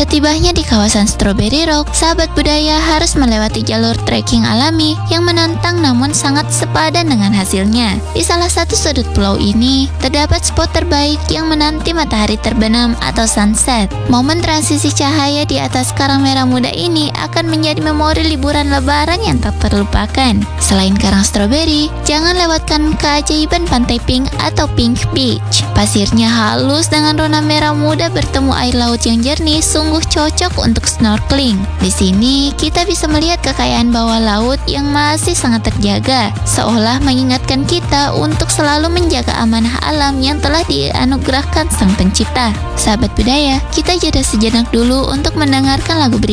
Setibanya di kawasan Strawberry Rock, sahabat budaya harus melewati jalur trekking alami yang menantang namun sangat sepadan dengan hasilnya. Di salah satu sudut pulau ini, terdapat spot terbaik yang menanti matahari terbenam atau sunset. Momen transisi cahaya di atas karang merah muda ini akan menjadi memori liburan lebaran yang tak terlupakan. Selain karang strawberry, jangan lewatkan keajaiban pantai Pink atau Pink Beach. Pasirnya halus dengan warna merah muda bertemu air laut yang jernih, sungguh cocok untuk snorkeling. Di sini kita bisa melihat kekayaan bawah laut yang masih sangat terjaga, seolah mengingatkan kita untuk selalu menjaga amanah alam yang telah dianugerahkan Sang Pencipta. Sahabat budaya, kita jeda sejenak dulu untuk mendengarkan lagu berikut